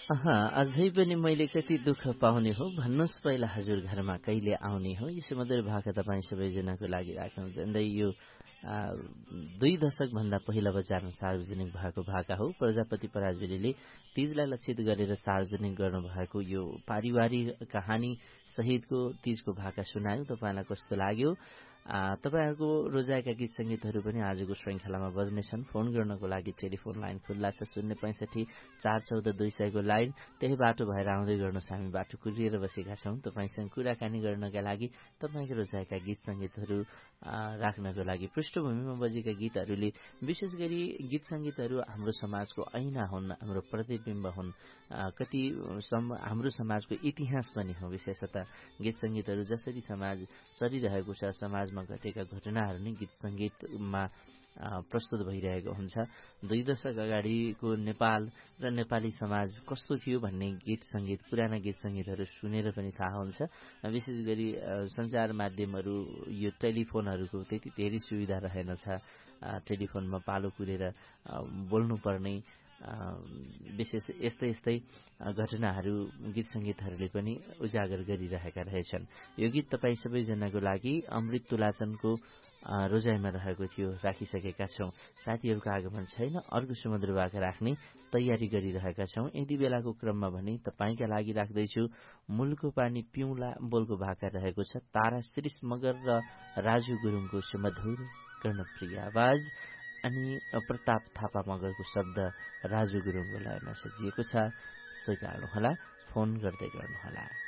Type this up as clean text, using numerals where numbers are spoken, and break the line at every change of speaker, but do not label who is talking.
अझै पनि मैले कति दुःख पाउने हो भन्नुहोस् पहिला हजुर घरमा कहिले आउने हो। यी सुमधुर भाका तपाईँ सबैजनाको लागि राख्नुहुन्छ। झन्डै यो 2 दशकभन्दा पहिला बजारमा सार्वजनिक भएको भाका हो। प्रजापति पराजुलीले तीजलाई लक्षित गरेर सार्वजनिक गर्नुभएको यो पारिवारिक कहानी सहितको तीजको भाका सुनायो। तपाईँलाई कस्तो लाग्यो? तपाईँहरूको रोजाएका गीत सङ्गीतहरू पनि आजको श्रृङ्खलामा बज्नेछन्। फोन गर्नको लागि टेलिफोन लाइन खुल्ला छ 065 414 200 को लाइन। त्यही बाटो भएर आउँदै गर्नुहोस्। हामी बाटो कुरिएर बसेका छौँ तपाईँसँग कुराकानी गर्नका लागि, तपाईँको रोजाएका गीत सङ्गीतहरू राख्नको लागि। पृष्ठभूमिमा बजेका गीतहरूले विशेष गरी गीत सङ्गीतहरू हाम्रो समाजको ऐना हुन्, हाम्रो प्रतिबिम्ब हुन्, कति हाम्रो समाजको इतिहास पनि हो। विशेषतः गीत सङ्गीतहरू जसरी समाज चलिरहेको छ, समाजमा घटेका घटनाहरू नै गीत सङ्गीतमा प्रस्तुत भइरहेको हुन्छ। 2 दशक अगाडिको नेपाल र नेपाली समाज कस्तो थियो भन्ने गीत सङ्गीत, पुराना गीत सङ्गीतहरू सुनेर पनि थाहा हुन्छ। विशेष गरी सञ्चार माध्यमहरू, यो टेलिफोनहरूको त्यति धेरै सुविधा रहेनछ। टेलिफोनमा पालो कुरेर बोल्नुपर्ने विशेष यस्तै घटनाहरू गीत सङ्गीतहरूले पनि उजागर गरिरहेका रहेछन्। यो गीत तपाईँ सबैजनाको लागि अमृत तुलाचनको रोजाइमा रहेको थियो, राखिसकेका छौँ। साथीहरूको आगमन छैन, अर्को सुमधुर भाका राख्ने तयारी गरिरहेका छौँ। यति बेलाको क्रममा भने तपाईँका लागि राख्दैछु मूलको पानी पिउला बोलको भाका रहेको छ। तारा श्रीष मगर र राजु गुरुङको सुमधुर कर्णप्रिय आवाज अनि प्रताप थापा मगरको शब्द राजु गुरुङको लयमा सजिएको छ। स्वीकार्नुहोला, फोन गर्दै गर्नुहोला।